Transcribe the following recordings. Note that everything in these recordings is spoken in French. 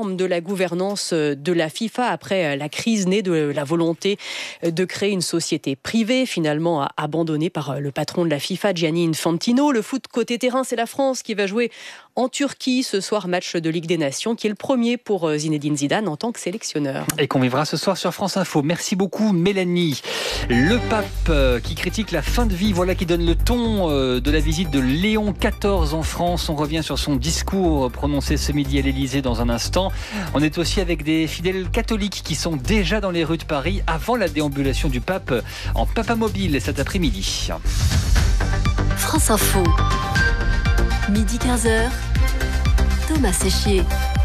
réforme de la gouvernance de la FIFA après la crise née de la volonté de créer une société privée, finalement abandonnée par le patron de la FIFA, Gianni Infantino. Le foot côté terrain, c'est la France qui va jouer en Turquie ce soir, match de Ligue des Nations, qui est le premier pour Zinedine Zidane en tant que sélectionneur. Et qu'on vivra ce soir sur France Info. Merci beaucoup Mélanie. Le pape qui critique la fin de vie, voilà qui donne le ton de la visite de Léon XIV en France. On revient sur son discours prononcé ce midi à l'Elysée dans un instant. On est aussi avec des fidèles catholiques qui sont déjà dans les rues de Paris avant la déambulation du pape en papamobile cet après-midi. France Info. Midi 15h. Thomas Séchier.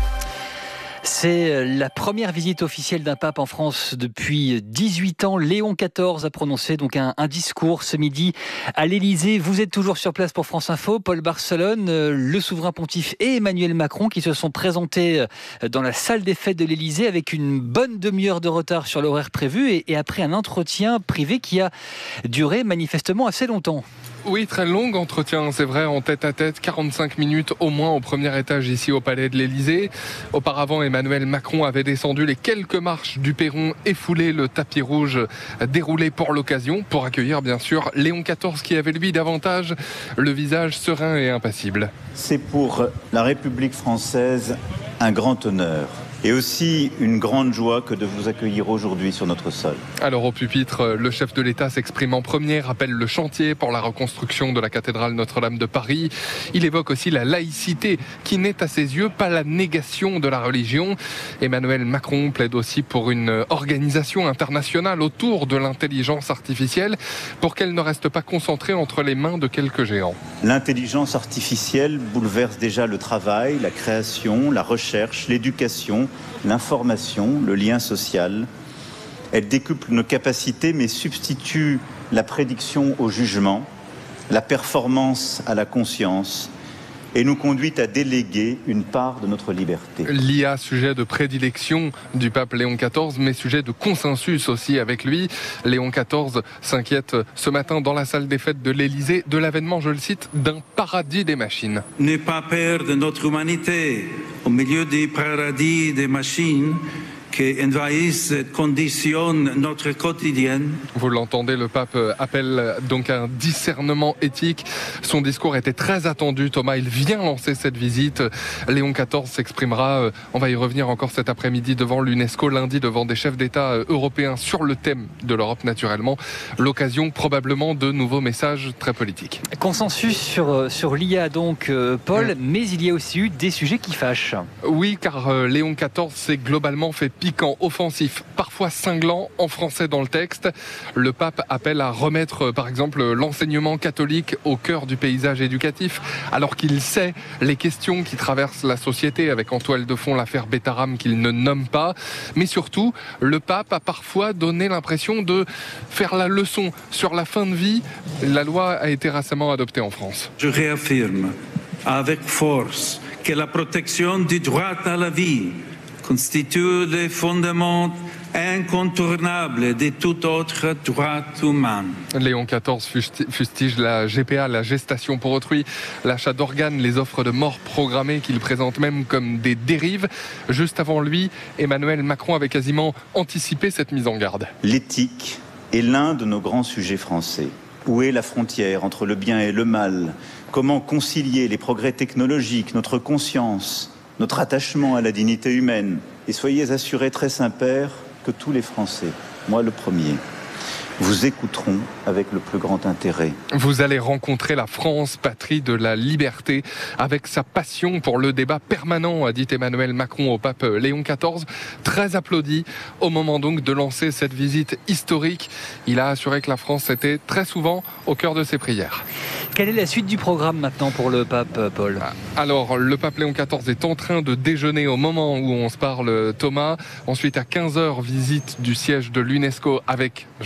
C'est la première visite officielle d'un pape en France depuis 18 ans. Léon XIV a prononcé donc un discours ce midi à l'Elysée. Vous êtes toujours sur place pour France Info. Paul Barcelone, le souverain pontife et Emmanuel Macron qui se sont présentés dans la salle des fêtes de l'Elysée avec une bonne demi-heure de retard sur l'horaire prévu et après un entretien privé qui a duré manifestement assez longtemps. Oui, très long entretien, c'est vrai, en tête-à-tête, 45 minutes au moins au premier étage ici au Palais de l'Elysée. Auparavant, Emmanuel Macron avait descendu les quelques marches du perron et foulé le tapis rouge déroulé pour l'occasion, pour accueillir bien sûr Léon XIV qui avait lui davantage le visage serein et impassible. C'est pour la République française un grand honneur. Et aussi une grande joie que de vous accueillir aujourd'hui sur notre sol. Alors au pupitre, le chef de l'État s'exprime en premier, rappelle le chantier pour la reconstruction de la cathédrale Notre-Dame de Paris. Il évoque aussi la laïcité qui n'est à ses yeux pas la négation de la religion. Emmanuel Macron plaide aussi pour une organisation internationale autour de l'intelligence artificielle pour qu'elle ne reste pas concentrée entre les mains de quelques géants. L'intelligence artificielle bouleverse déjà le travail, la création, la recherche, l'éducation, l'information, le lien social. Elle décuple nos capacités mais substitue la prédiction au jugement, la performance à la conscience et nous conduit à déléguer une part de notre liberté. L'IA, sujet de prédilection du pape Léon XIV, mais sujet de consensus aussi avec lui. Léon XIV s'inquiète ce matin dans la salle des fêtes de l'Élysée de l'avènement, je le cite, d'un paradis des machines. N'aie pas peur de notre humanité au milieu du paradis des machines qui envahissent et conditionnent notre quotidien. Vous l'entendez, le pape appelle donc à un discernement éthique. Son discours était très attendu, Thomas. Il vient lancer cette visite. Léon XIV s'exprimera, on va y revenir encore cet après-midi devant l'UNESCO, lundi devant des chefs d'État européens sur le thème de l'Europe naturellement. L'occasion probablement de nouveaux messages très politiques. Consensus sur l'IA donc, Paul, mais il y a aussi eu des sujets qui fâchent. Oui, car Léon XIV s'est globalement fait piquant, offensif, parfois cinglant en français dans le texte. Le pape appelle à remettre par exemple l'enseignement catholique au cœur du paysage éducatif, alors qu'il sait les questions qui traversent la société, avec en toile de fond l'affaire Bétaram qu'il ne nomme pas. Mais surtout, le pape a parfois donné l'impression de faire la leçon sur la fin de vie. La loi a été récemment adoptée en France. Je réaffirme avec force que la protection du droit à la vie constitue le fondement incontournable de tout autre droit humain. Léon XIV fustige la GPA, la gestation pour autrui, l'achat d'organes, les offres de mort programmées qu'il présente même comme des dérives. Juste avant lui, Emmanuel Macron avait quasiment anticipé cette mise en garde. L'éthique est l'un de nos grands sujets français. Où est la frontière entre le bien et le mal? Comment concilier les progrès technologiques, notre conscience, notre attachement à la dignité humaine? Et soyez assurés, très Saint-Père, que tous les Français, moi le premier, vous écouteront avec le plus grand intérêt. Vous allez rencontrer la France, patrie de la liberté, avec sa passion pour le débat permanent, a dit Emmanuel Macron au pape Léon XIV, très applaudi au moment donc de lancer cette visite historique. Il a assuré que la France était très souvent au cœur de ses prières. Quelle est la suite du programme maintenant pour le pape, Paul ? Alors, le pape Léon XIV est en train de déjeuner au moment où on se parle, Thomas. Ensuite, à 15h, visite du siège de l'UNESCO avec, je le disais,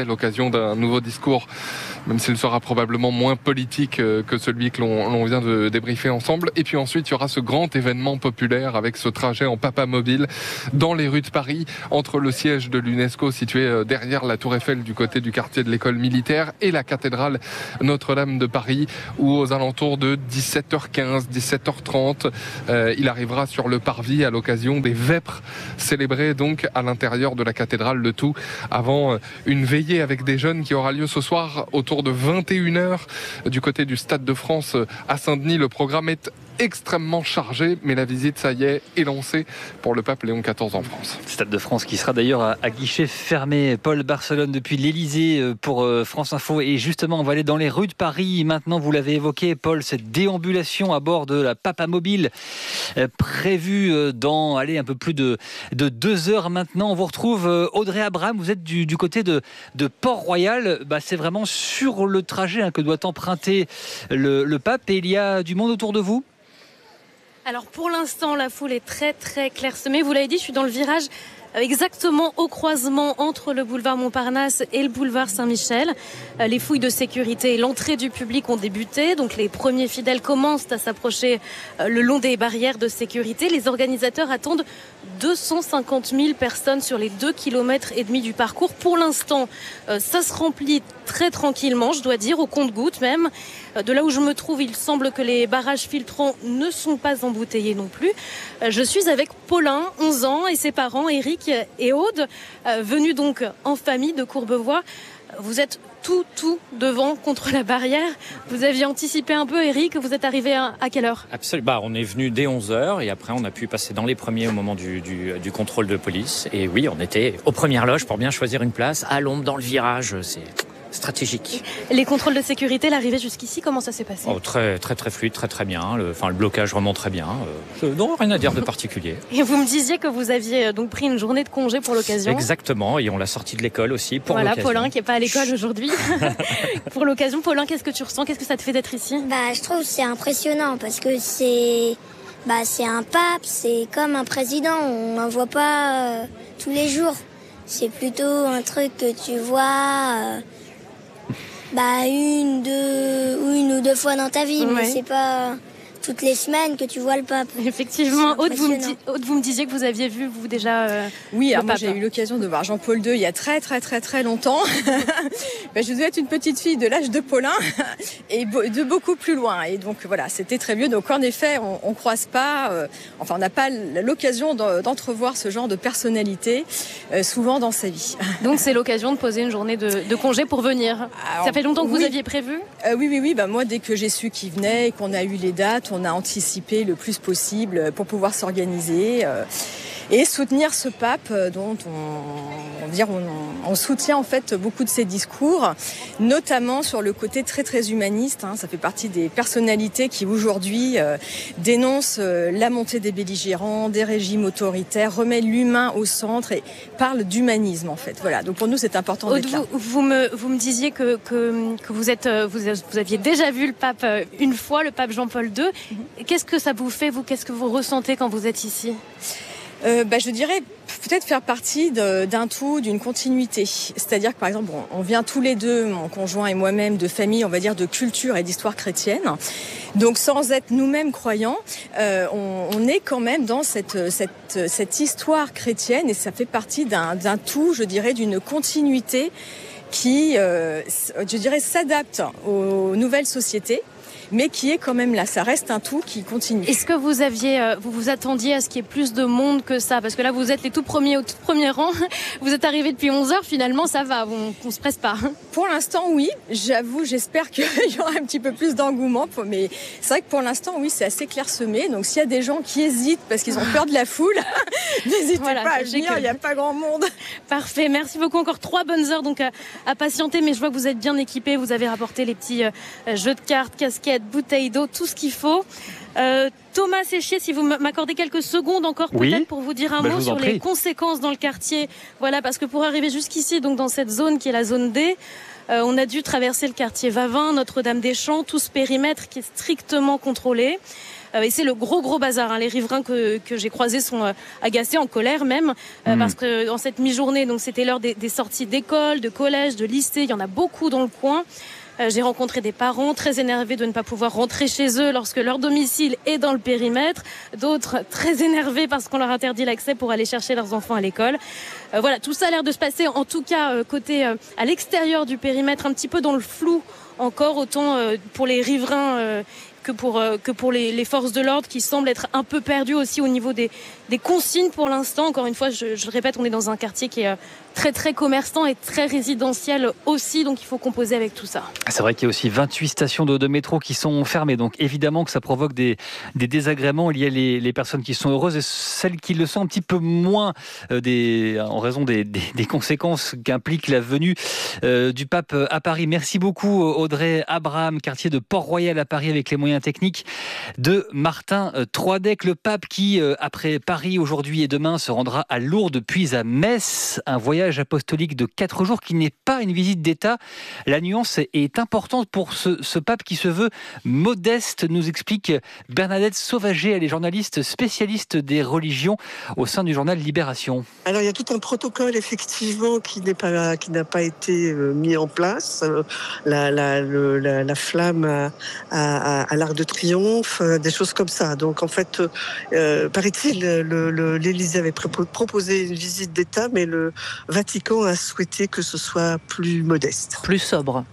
l'occasion d'un nouveau discours, même s'il sera probablement moins politique que celui que l'on vient de débriefer ensemble. Et puis ensuite, il y aura ce grand événement populaire avec ce trajet en papamobile dans les rues de Paris, entre le siège de l'UNESCO situé derrière la Tour Eiffel du côté du quartier de l'école militaire et la cathédrale Notre-Dame de Paris, où aux alentours de 17h15, 17h30, il arrivera sur le parvis à l'occasion des vêpres célébrées donc à l'intérieur de la cathédrale, le tout avant une veillée avec des jeunes qui aura lieu ce soir autour de 21h du côté du Stade de France à Saint-Denis. Le programme est extrêmement chargé, mais la visite, ça y est lancée pour le pape Léon XIV en France. Stade de France qui sera d'ailleurs à guichet fermé. Paul Barcelone depuis l'Elysée pour France Info. Et justement, on va aller dans les rues de Paris. Maintenant, vous l'avez évoqué, Paul, cette déambulation à bord de la papamobile prévue dans un peu plus de 2 heures maintenant. On vous retrouve Audrey Abraham, vous êtes du côté de Port-Royal. C'est vraiment sur le trajet que doit emprunter le pape, et il y a du monde autour de vous. Alors pour l'instant, la foule est très très clairsemée. Vous l'avez dit, je suis dans le virage exactement au croisement entre le boulevard Montparnasse et le boulevard Saint-Michel. Les fouilles de sécurité et l'entrée du public ont débuté. Donc les premiers fidèles commencent à s'approcher le long des barrières de sécurité. Les organisateurs attendent 250 000 personnes sur les 2,5 km du parcours. Pour l'instant, ça se remplit très tranquillement, je dois dire, au compte-gouttes même. De là où je me trouve, il semble que les barrages filtrants ne sont pas embouteillés non plus. Je suis avec Paulin, 11 ans, et ses parents, Eric et Aude, venus donc en famille de Courbevoie. Vous êtes tout devant contre la barrière. Vous aviez anticipé un peu, Eric, vous êtes arrivé à quelle heure ? Absolument. On est venu dès 11h et après on a pu passer dans les premiers au moment du contrôle de police. Et oui, on était aux premières loges pour bien choisir une place, à l'ombre, dans le virage. C'est stratégique. Les contrôles de sécurité, l'arrivée jusqu'ici, comment ça s'est passé ? Très fluide, très bien. Le blocage remonte très bien. Non, rien à dire de particulier. Et vous me disiez que vous aviez donc pris une journée de congé pour l'occasion. Exactement, et on l'a sorti de l'école aussi pour l'occasion. Voilà, Paulin qui n'est pas à l'école aujourd'hui. Pour l'occasion, Paulin, qu'est-ce que tu ressens ? Qu'est-ce que ça te fait d'être ici ? Je trouve que c'est impressionnant parce que c'est un pape, c'est comme un président. On n'en voit pas tous les jours. C'est plutôt un truc que tu vois... une ou deux fois dans ta vie, mais c'est pas toutes les semaines que tu vois le pape. Effectivement. Aude, vous me disiez que vous aviez vu, vous, déjà Oui, le moi pape. J'ai eu l'occasion de voir Jean-Paul II il y a très longtemps. Je devais être une petite fille de l'âge de Paulin et de beaucoup plus loin. Et donc voilà, c'était très vieux. Donc en effet, on croise pas, on n'a pas l'occasion d'entrevoir ce genre de personnalité souvent dans sa vie. Donc c'est l'occasion de poser une journée de congé pour venir. Ça fait longtemps que vous aviez prévu ? Oui. Moi, dès que j'ai su qu'il venait et qu'on a eu les dates, on a anticipé le plus possible pour pouvoir s'organiser et soutenir ce pape dont on soutient en fait beaucoup de ses discours, notamment sur le côté très humaniste. Ça fait partie des personnalités qui aujourd'hui dénoncent la montée des belligérants, des régimes autoritaires, remet l'humain au centre et parle d'humanisme en fait. Voilà. Donc pour nous c'est important d'être là. Vous me disiez que vous aviez déjà vu le pape une fois, le pape Jean-Paul II. Qu'est-ce que ça vous fait, vous ? Qu'est-ce que vous ressentez quand vous êtes ici ? Je dirais peut-être faire partie d'un tout, d'une continuité. C'est-à-dire que par exemple, on vient tous les deux, mon conjoint et moi-même, de familles, on va dire, de culture et d'histoire chrétienne. Donc sans être nous-mêmes croyants, on est quand même dans cette histoire chrétienne et ça fait partie d'un tout, je dirais, d'une continuité qui, je dirais, s'adapte aux nouvelles sociétés, mais qui est quand même là. Ça reste un tout qui continue. Est-ce que vous vous attendiez à ce qu'il y ait plus de monde que ça ? Parce que là, vous êtes les tout premiers au tout premier rang. Vous êtes arrivés depuis 11h, finalement, ça va, on se presse pas. Pour l'instant, oui. J'avoue, j'espère qu'il y aura un petit peu plus d'engouement. Mais c'est vrai que pour l'instant, oui, c'est assez clairsemé. Donc, s'il y a des gens qui hésitent parce qu'ils ont peur de la foule, n'hésitez pas à venir, il n'y a pas grand monde. Parfait, merci beaucoup. Encore 3 bonnes heures donc à patienter. Mais je vois que vous êtes bien équipés. Vous avez rapporté les petits jeux de cartes, casquettes, bouteilles d'eau, tout ce qu'il faut. Thomas Séchier, si vous m'accordez quelques secondes encore peut-être pour vous dire un mot sur les conséquences dans le quartier. Voilà, parce que pour arriver jusqu'ici, donc dans cette zone qui est la zone D, on a dû traverser le quartier Vavin, Notre-Dame-des-Champs, tout ce périmètre qui est strictement contrôlé. Et c'est le gros bazar. Les riverains que j'ai croisés sont agacés, en colère même, parce que dans cette mi-journée, donc c'était l'heure des sorties d'école, de collège, de lycée. Il y en a beaucoup dans le coin. J'ai rencontré des parents très énervés de ne pas pouvoir rentrer chez eux lorsque leur domicile est dans le périmètre. D'autres très énervés parce qu'on leur interdit l'accès pour aller chercher leurs enfants à l'école. Voilà, tout ça a l'air de se passer, en tout cas côté à l'extérieur du périmètre, un petit peu dans le flou encore, autant pour les riverains que pour les forces de l'ordre qui semblent être un peu perdues aussi au niveau des consignes pour l'instant. Encore une fois, je le répète, on est dans un quartier qui est très commerçant et très résidentiel aussi, donc il faut composer avec tout ça. C'est vrai qu'il y a aussi 28 stations de métro qui sont fermées, donc évidemment que ça provoque des désagréments. Il y a les personnes qui sont heureuses et celles qui le sont un petit peu moins en raison des conséquences qu'implique la venue du pape à Paris. Merci beaucoup Audrey Abraham, quartier de Port-Royal à Paris, avec les moyens techniques de Martin Troidec. Le pape qui, après Paris aujourd'hui et demain, se rendra à Lourdes puis à Metz, un voyage apostolique de 4 jours qui n'est pas une visite d'État. La nuance est importante pour ce pape qui se veut modeste, nous explique Bernadette Sauvager. Elle est journaliste spécialiste des religions au sein du journal Libération. Alors il y a tout un protocole effectivement qui n'a pas été mis en place. La flamme à l'Arc de Triomphe, des choses comme ça. Donc en fait, paraît-il, l'Élysée avait proposé une visite d'État, mais le Vatican a souhaité que ce soit plus modeste. Plus sobre.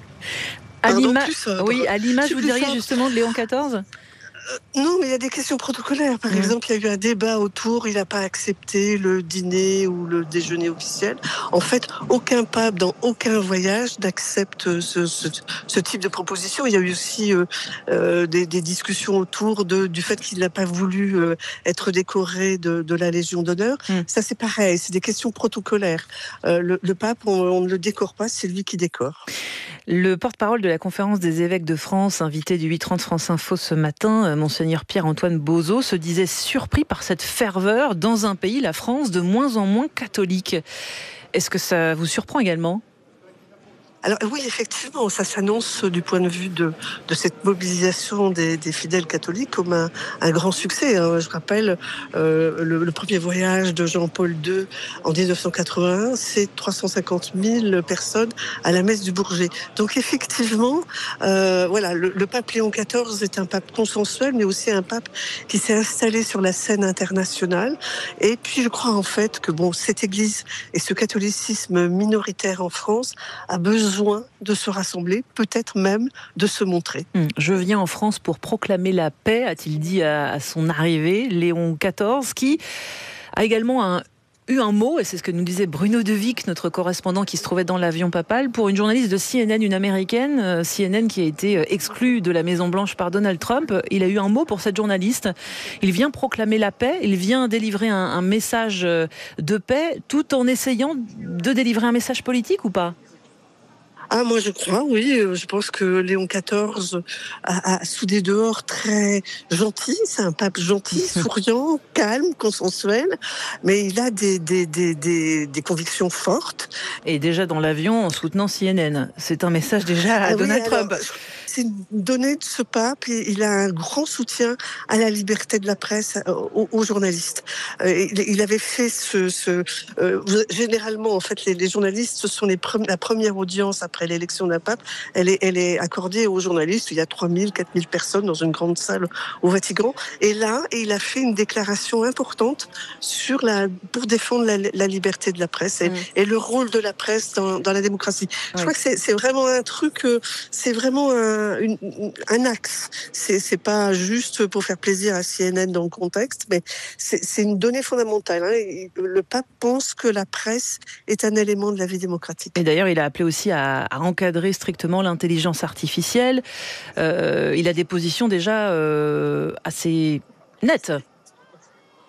À l'image, vous diriez justement de Léon XIV ? Non, mais il y a des questions protocolaires. Par exemple, il y a eu un débat autour, il n'a pas accepté le dîner ou le déjeuner officiel. En fait, aucun pape, dans aucun voyage, n'accepte ce type de proposition. Il y a eu aussi des discussions autour du fait qu'il n'a pas voulu être décoré de la Légion d'honneur. Ça, c'est pareil, c'est des questions protocolaires. Le pape, on ne le décore pas, c'est lui qui décore. Le porte-parole de la conférence des évêques de France, invité du 8h30 France Info ce matin, Monseigneur Pierre-Antoine Bozo, se disait surpris par cette ferveur dans un pays, la France, de moins en moins catholique. Est-ce que ça vous surprend également ? Alors oui, effectivement, ça s'annonce du point de vue de cette mobilisation des fidèles catholiques comme un grand succès. Je rappelle, le premier voyage de Jean-Paul II en 1981, c'est 350 000 personnes à la messe du Bourget. Donc effectivement, le pape Léon XIV est un pape consensuel, mais aussi un pape qui s'est installé sur la scène internationale. Et puis je crois en fait que cette Église et ce catholicisme minoritaire en France a besoin de se rassembler, peut-être même de se montrer. Je viens en France pour proclamer la paix, a-t-il dit à son arrivée, Léon XIV, qui a également eu un mot, et c'est ce que nous disait Bruno Devic, notre correspondant qui se trouvait dans l'avion papal, pour une journaliste de CNN, une américaine, CNN qui a été exclue de la Maison-Blanche par Donald Trump. Il a eu un mot pour cette journaliste. Il vient proclamer la paix, il vient délivrer un message de paix, tout en essayant de délivrer un message politique ou pas ? Ah, moi je crois, oui. Je pense que Léon XIV a soudé dehors très gentil. C'est un pape gentil, souriant, calme, consensuel. Mais il a des convictions fortes. Et déjà dans l'avion, en soutenant CNN. C'est un message déjà à Donald Trump. C'est une donnée de ce pape. Il a un grand soutien à la liberté de la presse, aux journalistes. Il avait fait généralement, en fait, les journalistes, ce sont la première audience après l'élection d'un pape. Elle est accordée aux journalistes. Il y a 3000, 4000 personnes dans une grande salle au Vatican. Et là, il a fait une déclaration importante pour défendre la liberté de la presse et le rôle de la presse dans la démocratie. Je crois que c'est vraiment un truc, c'est vraiment un axe. C'est pas juste pour faire plaisir à CNN dans le contexte, mais c'est une donnée fondamentale. Le pape pense que la presse est un élément de la vie démocratique. Et d'ailleurs, il a appelé aussi à encadrer strictement l'intelligence artificielle. Il a des positions déjà assez nettes.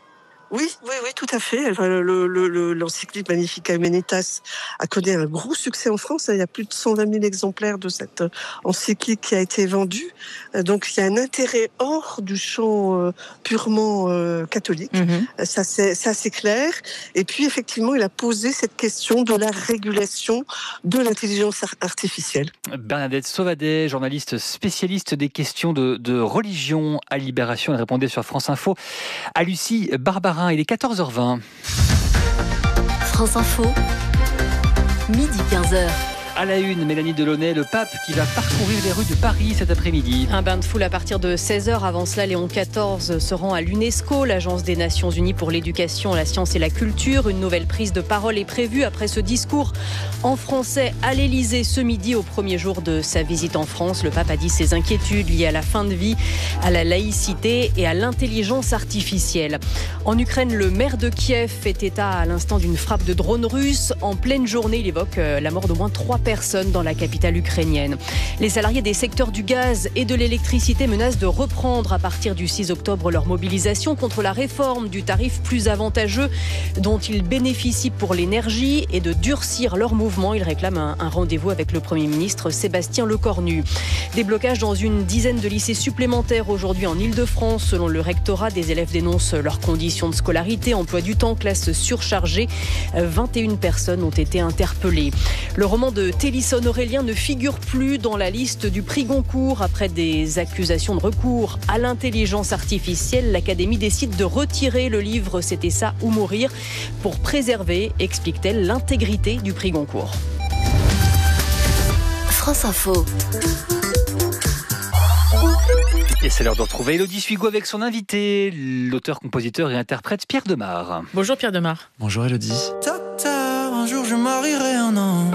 Oui, tout à fait. Enfin, l'encyclique Magnificat Humanitas a connu un gros succès en France. Il y a plus de 120 000 exemplaires de cette encyclique qui a été vendue. Donc, il y a un intérêt hors du champ purement catholique. Ça, c'est assez clair. Et puis, effectivement, il a posé cette question de la régulation de l'intelligence artificielle. Bernadette Sauvadet, journaliste spécialiste des questions de religion à Libération. Elle répondait sur France Info à Lucie Barbarin. Il est 14h20. France Info, midi 15h. À la une, Mélanie Delaunay, le pape qui va parcourir les rues de Paris cet après-midi. Un bain de foule à partir de 16h. Avant cela, Léon XIV se rend à l'UNESCO, l'Agence des Nations Unies pour l'éducation, la science et la culture. Une nouvelle prise de parole est prévue après ce discours en français à l'Élysée ce midi, au premier jour de sa visite en France. Le pape a dit ses inquiétudes liées à la fin de vie, à la laïcité et à l'intelligence artificielle. En Ukraine, le maire de Kiev fait état à l'instant d'une frappe de drone russe. En pleine journée, il évoque la mort d'au moins 3 personnes dans la capitale ukrainienne. Les salariés des secteurs du gaz et de l'électricité menacent de reprendre à partir du 6 octobre leur mobilisation contre la réforme du tarif plus avantageux dont ils bénéficient pour l'énergie et de durcir leur mouvement. Ils réclament un rendez-vous avec le Premier ministre Sébastien Lecornu. Des blocages dans une dizaine de lycées supplémentaires aujourd'hui en Ile-de-France. Selon le rectorat, des élèves dénoncent leurs conditions de scolarité, emploi du temps, classes surchargées. 21 personnes ont été interpellées. Le roman de Télisson Aurélien ne figure plus dans la liste du prix Goncourt. Après des accusations de recours à l'intelligence artificielle, l'Académie décide de retirer le livre C'était ça ou mourir pour préserver, explique-t-elle, l'intégrité du prix Goncourt. France Info. Et c'est l'heure de retrouver Élodie Suigo avec son invité, l'auteur, compositeur et interprète Pierre Demar. Bonjour Pierre Demar. Bonjour Élodie. Un jour je marierai un ange.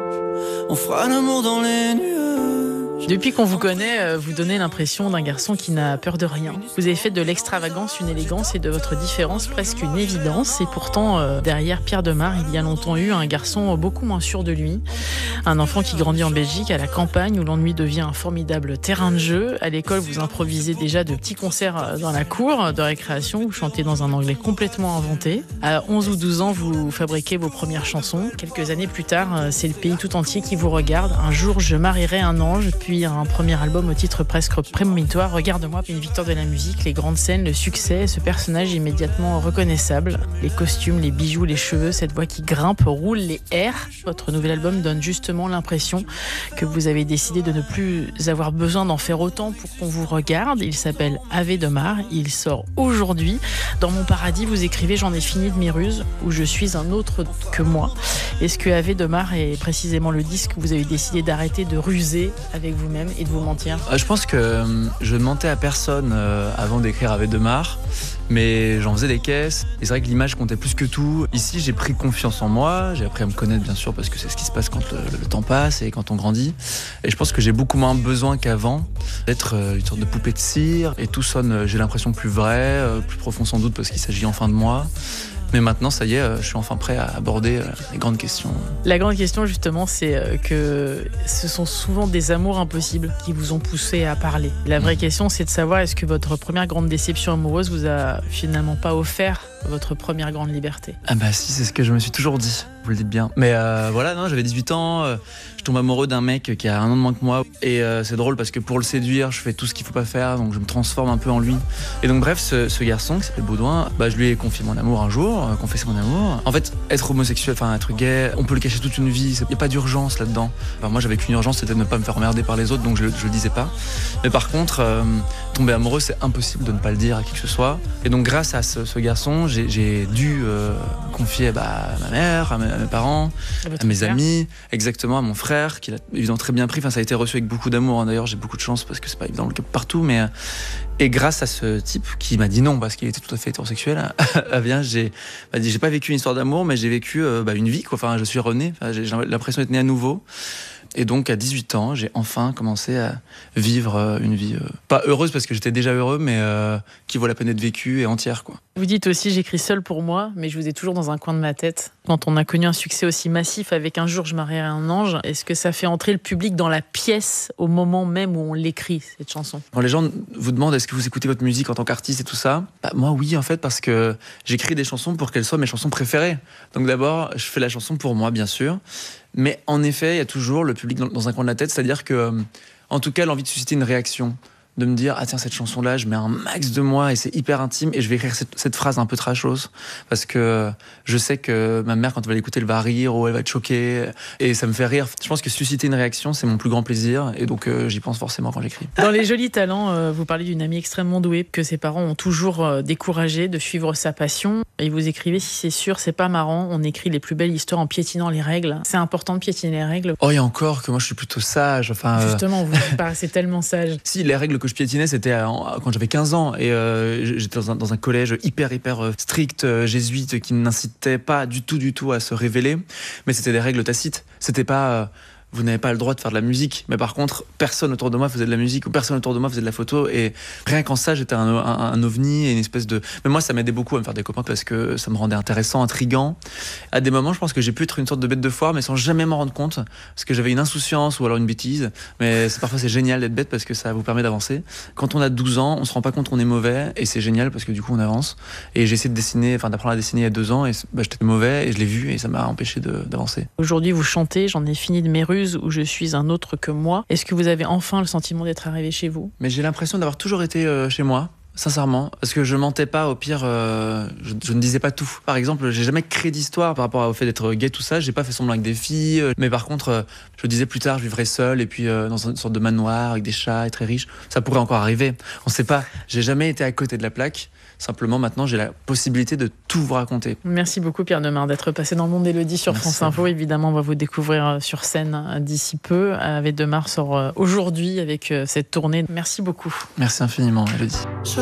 On fera l'amour dans les nuages. Depuis qu'on vous connaît, vous donnez l'impression d'un garçon qui n'a peur de rien. Vous avez fait de l'extravagance une élégance et de votre différence presque une évidence. Et pourtant, derrière Pierre Demar, il y a longtemps eu un garçon beaucoup moins sûr de lui. Un enfant qui grandit en Belgique, à la campagne, où l'ennui devient un formidable terrain de jeu. À l'école, vous improvisez déjà de petits concerts dans la cour de récréation. Vous chantez dans un anglais complètement inventé. À 11 ou 12 ans, vous fabriquez vos premières chansons. Quelques années plus tard, c'est le pays tout entier qui vous regarde. Un jour, je marierai un ange, puis un premier album au titre presque prémonitoire, Regarde-moi, puis une victoire de la musique, les grandes scènes, le succès, ce personnage immédiatement reconnaissable, les costumes, les bijoux, les cheveux, cette voix qui grimpe, roule, les airs. Votre nouvel album donne justement l'impression que vous avez décidé de ne plus avoir besoin d'en faire autant pour qu'on vous regarde. Il s'appelle Ave Demar, il sort aujourd'hui. Dans mon paradis, vous écrivez J'en ai fini de mes ruses, où je suis un autre que moi. Est-ce que Ave Demar est précisément le disque que vous avez décidé d'arrêter de ruser avec vous-même et de vous mentir? Je pense que je ne mentais à personne avant d'écrire Ave Demar, mais j'en faisais des caisses. Et c'est vrai que l'image comptait plus que tout. Ici, j'ai pris confiance en moi, j'ai appris à me connaître bien sûr, parce que c'est ce qui se passe quand le temps passe et quand on grandit. Et je pense que j'ai beaucoup moins besoin qu'avant d'être une sorte de poupée de cire. Et tout sonne, j'ai l'impression, plus vrai, plus profond sans doute, parce qu'il s'agit enfin de moi. Mais maintenant, ça y est, je suis enfin prêt à aborder les grandes questions. La grande question, justement, c'est que ce sont souvent des amours impossibles qui vous ont poussé à parler. La vraie question, c'est de savoir est-ce que votre première grande déception amoureuse vous a finalement pas offert votre première grande liberté? Ah bah si, c'est ce que je me suis toujours dit, vous le dites bien. Mais voilà, non, j'avais 18 ans, je tombe amoureux d'un mec qui a 1 an de moins que moi. Et c'est drôle parce que pour le séduire, je fais tout ce qu'il faut pas faire, donc je me transforme un peu en lui. Et donc bref, ce garçon qui s'appelle Baudouin, je lui ai confié mon amour un jour, confessé mon amour. En fait, être homosexuel, enfin être gay, on peut le cacher toute une vie, il n'y a pas d'urgence là-dedans. Enfin, moi j'avais qu'une urgence, c'était de ne pas me faire emmerder par les autres, donc je le disais pas. Mais par contre, tomber amoureux, c'est impossible de ne pas le dire à qui que ce soit. Et donc grâce à ce garçon, j'ai dû confier à ma mère, à mes parents, à mes amis, exactement, à mon frère, qui l'a évidemment très bien pris. Enfin, ça a été reçu avec beaucoup d'amour, hein. D'ailleurs, j'ai beaucoup de chance parce que c'est pas évident le cas partout, mais et grâce à ce type qui m'a dit non parce qu'il était tout à fait hétérosexuel, j'ai pas vécu une histoire d'amour, mais j'ai vécu une vie, quoi. Enfin, je suis rené. Enfin, j'ai l'impression d'être né à nouveau. Et donc à 18 ans, j'ai enfin commencé à vivre une vie pas heureuse parce que j'étais déjà heureux, mais qui vaut la peine d'être vécue et entière, quoi. Vous dites aussi, j'écris seul pour moi, mais je vous ai toujours dans un coin de ma tête. Quand on a connu un succès aussi massif avec Un jour je marierai un ange, est-ce que ça fait entrer le public dans la pièce au moment même où on l'écrit, cette chanson? Quand les gens vous demandent est-ce que vous écoutez votre musique en tant qu'artiste et tout ça, moi oui en fait, parce que j'écris des chansons pour qu'elles soient mes chansons préférées. Donc d'abord, je fais la chanson pour moi, bien sûr, mais en effet, il y a toujours le public dans un coin de la tête, c'est-à-dire que, en tout cas, l'envie de susciter une réaction. De me dire, ah tiens, cette chanson-là, je mets un max de moi et c'est hyper intime et je vais écrire cette phrase un peu trashos parce que je sais que ma mère, quand elle va l'écouter, elle va rire ou elle va être choquée et ça me fait rire. Je pense que susciter une réaction, c'est mon plus grand plaisir et donc j'y pense forcément quand j'écris. Dans Les Jolis Talents, vous parlez d'une amie extrêmement douée que ses parents ont toujours découragé de suivre sa passion et vous écrivez, si c'est sûr, c'est pas marrant, on écrit les plus belles histoires en piétinant les règles. C'est important de piétiner les règles. Oh, et encore que moi je suis plutôt sage. Enfin, justement, vous paraissez tellement sage. Si, les règles que je piétinais, c'était quand j'avais 15 ans et j'étais dans un collège hyper strict, jésuite, qui n'incitait pas du tout à se révéler, mais c'était des règles tacites. C'était pas vous n'avez pas le droit de faire de la musique, mais par contre personne autour de moi faisait de la musique ou personne autour de moi faisait de la photo et rien qu'en ça j'étais un ovni et une espèce de... Mais moi ça m'aidait beaucoup à me faire des copains parce que ça me rendait intéressant, intriguant. À des moments je pense que j'ai pu être une sorte de bête de foire mais sans jamais m'en rendre compte parce que j'avais une insouciance ou alors une bêtise, mais parfois c'est génial d'être bête parce que ça vous permet d'avancer. Quand on a 12 ans on se rend pas compte qu'on est mauvais et c'est génial parce que du coup on avance. Et j'ai essayé d'apprendre à dessiner il y a 2 ans et j'étais mauvais et je l'ai vu et ça m'a empêché d'avancer. Aujourd'hui vous chantez, j'en ai fini de mes ruses où je suis un autre que moi. Est-ce que vous avez enfin le sentiment d'être arrivé chez vous? Mais j'ai l'impression d'avoir toujours été chez moi, sincèrement, parce que je mentais pas, au pire, je ne disais pas tout. Par exemple, j'ai jamais créé d'histoire par rapport au fait d'être gay, tout ça, j'ai pas fait semblant avec des filles, mais par contre, je disais plus tard, je vivrais seul, et puis dans une sorte de manoir, avec des chats, et très riche. Ça pourrait encore arriver, on sait pas. J'ai jamais été à côté de la plaque. Simplement, maintenant, j'ai la possibilité de tout vous raconter. Merci beaucoup, Pierre Demar, d'être passé dans le monde d'Élodie sur France Info. Évidemment, on va vous découvrir sur scène d'ici peu. Ave Demar sort aujourd'hui avec cette tournée. Merci beaucoup. Merci infiniment, Élodie.